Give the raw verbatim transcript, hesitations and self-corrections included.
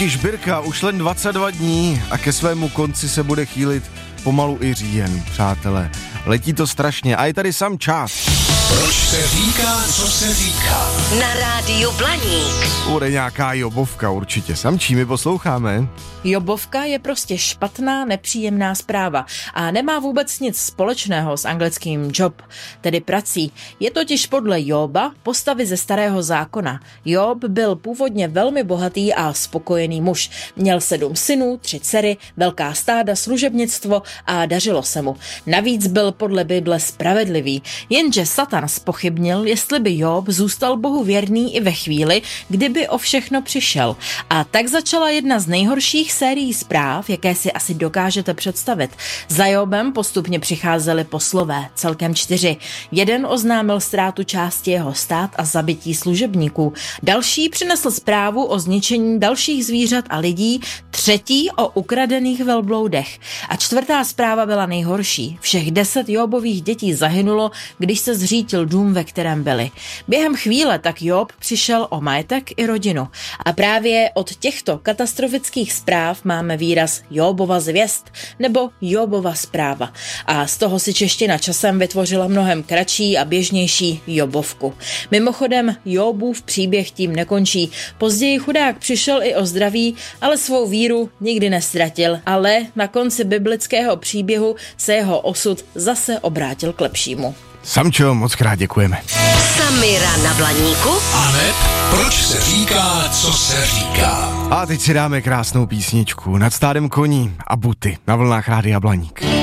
Díky Žbírka, už len dvacet dva dní a ke svému konci se bude chýlit pomalu i říjen, přátelé. Letí to strašně a je tady sam čas. Proč se říká, co se říká? Na rádiu Blaník. Bude nějaká jobovka určitě. Samčí, my posloucháme. Jobovka je prostě špatná, nepříjemná zpráva a nemá vůbec nic společného s anglickým job, tedy prací. Je totiž podle Joba postavy ze Starého zákona. Job byl původně velmi bohatý a spokojený muž. Měl sedm synů, tři dcery, velká stáda, služebnictvo a dařilo se mu. Navíc byl podle Bible spravedlivý, jenže Satan zpochybnil, jestli by Job zůstal Bohu věrný i ve chvíli, kdyby o všechno přišel. A tak začala jedna z nejhorších sérií zpráv, jaké si asi dokážete představit. Za Jobem postupně přicházely poslové, celkem čtyři. Jeden oznámil ztrátu části jeho stát a zabití služebníků. Další přinesl zprávu o zničení dalších zvířat a lidí, třetí o ukradených velbloudech. A čtvrtá zpráva byla nejhorší. Všech deset Jobových dětí zahynulo, když se zřítil dům, ve kterém byli. Během chvíle tak Job přišel o majetek i rodinu. A právě od těchto katastrofických zpráv máme výraz Jobova zvěst nebo Jobova zpráva. A z toho si čeština časem vytvořila mnohem kratší a běžnější Jobovku. Mimochodem, Jobův příběh tím nekončí. Později chudák přišel i o zdraví, ale svou víru nikdy nestratil. Ale na konci biblického příběhu se jeho osud zase obrátil k lepšímu. Samčo, moc krát děkujeme. Samira na Blaníku. Aneb, proč se říká, co se říká? A teď si dáme krásnou písničku Nad stádem koní a buty na vlnách Rádia Blaník.